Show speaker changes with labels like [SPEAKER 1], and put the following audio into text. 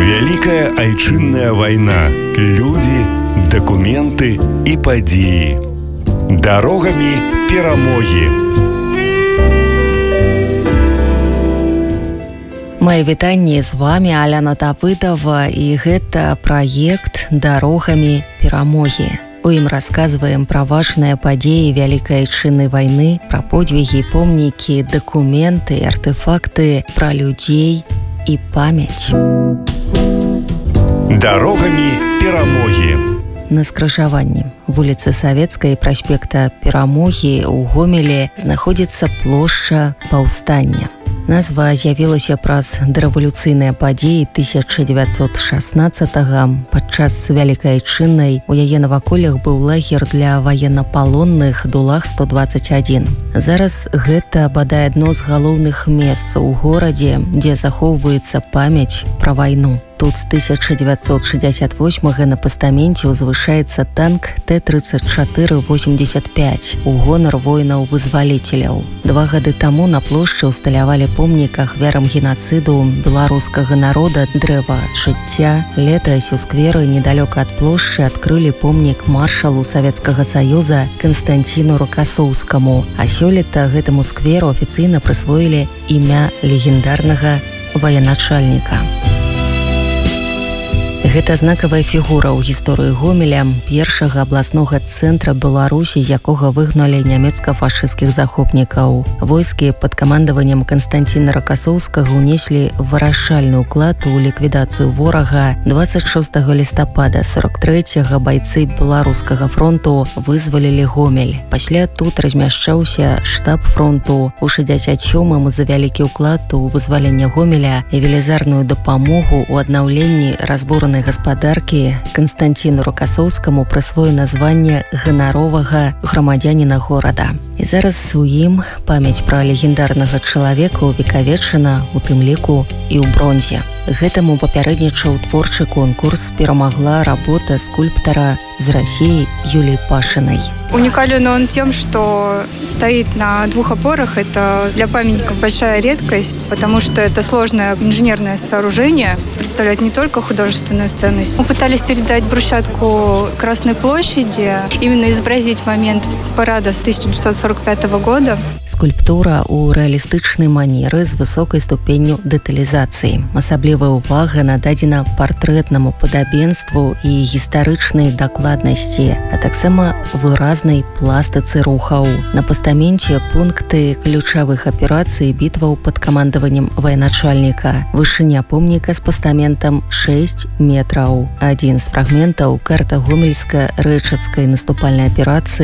[SPEAKER 1] Вялікая айчынная вайна. Людзі, дакументы і падзеі. Дарогамі перамогі.
[SPEAKER 2] Мае вітанні, з вами Аляна Тапытова, і гэта праект «Дарогамі перамогі». У ім расказваем пра важныя падзеі Вялікай айчыннай вайны, пра подвігі, помнікі, дакументы, артефакты, пра людзей і памяць.
[SPEAKER 1] Дарогамі перамогі.
[SPEAKER 2] На скрыжаванні вуліцы Савецкай і праспекта Перамогі ў Гомелі знаходзіцца плошча Паўстання. Назва з'явілася праз дарэвалюцыйныя падзеі 1916-го. Падчас Вялікай айчыннай у яе наваколлях быў лагер для ваеннапалонных Дулах-121. Зараз гэта бадай адно з галоўных месцаў у горадзе, дзе захоўваецца памяць пра вайну. Тут з 1968-го на пастаменце ўзвышаецца танк Т-34-85 у гонар воінаў-вызваліцеляў. 2 гады таму на плошчы ўсталявалі помнік ахвярам генацыду беларускага народа дрэва жыцця. Летась у скверы недалёка ад плошчы адкрылі помнік маршалу Савецкага Саюза Канстанціну Рокасоўскаму. А сёлета гэтаму скверу афіцыйна прысвоілі імя легендарнага ваеначальніка. Гэта знакавая фігура ў гісторыі Гомеля, першага абласнога цэнтра Беларусі, з якога выгналі нямецка-фашысцкіх захопнікаў. Войскі пад камандаваннем Канстанціна Рокасоўскага ўнеслі вырашальны ўклад у ліквідацыю ворага. 26 лістапада 43-го байцы Беларускага фронту вызвалілі Гомель. Пасля тут размяшчаўся штаб фронту. У 67-м за вялікі ўклад у вызваленне Гомеля і велізарную дапамогу ў аднаўленні разбуранай гаспадаркі Канстанціну Рокасоўскаму прысвоена званне ганаровага грамадзяніна горада. І зараз у ім памяць пра легендарнага чалавека увекавечана, у тым ліку і ў бронзе. Гэтаму папярэднічаў творчы конкурс, перамагла работа скульптара з России Юлии Пашиной.
[SPEAKER 3] Уникален он тем, что стоит на 2 опорах. Это для памятников большая редкость, потому что это сложное инженерное сооружение, представляет не только художественную ценность. Мы пытались передать брусчатку Красной площади, именно изобразить момент парада с 1945 года.
[SPEAKER 2] Скульптура у рэалістычнай манеры з высокай ступенню дэталізацыі. Асаблівая ўвага нададзена партрэтнаму падабенству і гістарычнай дакладнасці, а таксама выразнай пластыцы рухаў. На пастаменце пункты ключавых аперацый бітваў пад камандаваннем ваеначальніка. Вышыня помніка з пастаментам 6 метраў. Адзін з фрагментаў карта гомельска-рэчацкай наступальнай аперацыі